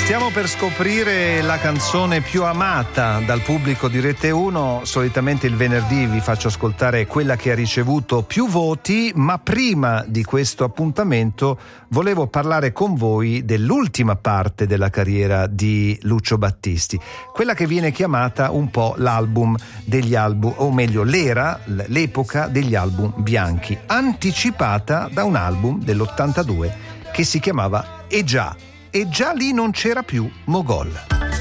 Stiamo per scoprire la canzone più amata dal pubblico di Rete 1. Solitamente il venerdì vi faccio ascoltare quella che ha ricevuto più voti, ma prima di questo appuntamento volevo parlare con voi dell'ultima parte della carriera di Lucio Battisti, quella che viene chiamata un po' l'album degli album, o meglio l'epoca degli album bianchi, anticipata da un album dell'82 che si chiamava E già lì non c'era più Mogol.